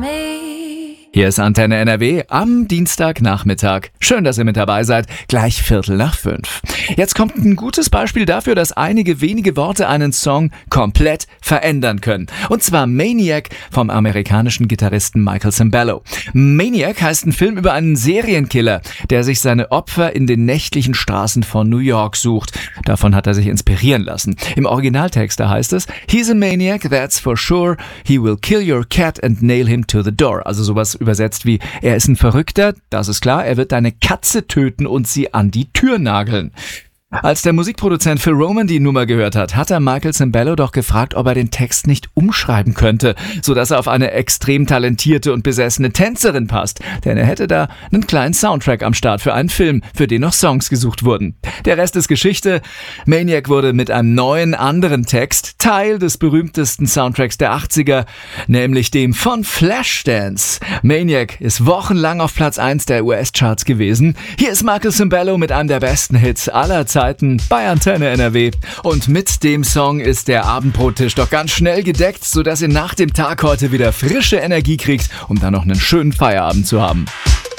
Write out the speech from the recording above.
Hier ist Antenne NRW am Dienstagnachmittag. Schön, dass ihr mit dabei seid. Gleich 4:45. Jetzt kommt ein gutes Beispiel dafür, dass einige wenige Worte einen Song komplett verändern können. Und zwar Maniac vom amerikanischen Gitarristen Michael Sembello. Maniac heißt ein Film über einen Serienkiller, der sich seine Opfer in den nächtlichen Straßen von New York sucht. Davon hat er sich inspirieren lassen. Im Originaltext da heißt es: He's a maniac, that's for sure. He will kill your cat and nail him to the door. Also sowas übersetzt wie: Er ist ein Verrückter, das ist klar, er wird deine Katze töten und sie an die Tür nageln. Als der Musikproduzent Phil Roman die Nummer gehört hat, hat er Michael Sembello doch gefragt, ob er den Text nicht umschreiben könnte, sodass er auf eine extrem talentierte und besessene Tänzerin passt. Denn er hätte da einen kleinen Soundtrack am Start für einen Film, für den noch Songs gesucht wurden. Der Rest ist Geschichte. Maniac wurde mit einem neuen, anderen Text Teil des berühmtesten Soundtracks der 80er, nämlich dem von Flashdance. Maniac ist wochenlang auf Platz 1 der US-Charts gewesen. Hier ist Michael Sembello mit einem der besten Hits aller Zeiten bei Antenne NRW. Und mit dem Song ist der Abendbrottisch doch ganz schnell gedeckt, sodass ihr nach dem Tag heute wieder frische Energie kriegt, um dann noch einen schönen Feierabend zu haben.